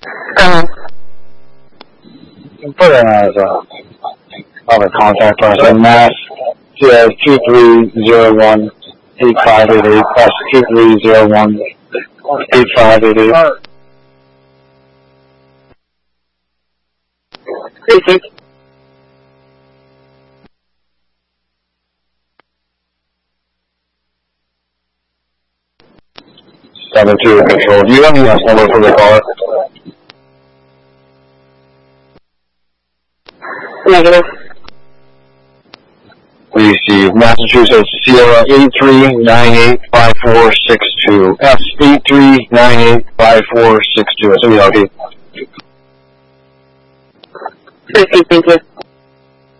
Put it as other contact person, Mass. Yeah, 2301-8588 plus 2301-8588. Precinct. 72 control. Do you have the number for the caller? Negative. We receive Massachusetts Sierra 83985462. S83985462. So, okay. Precinct, thank you.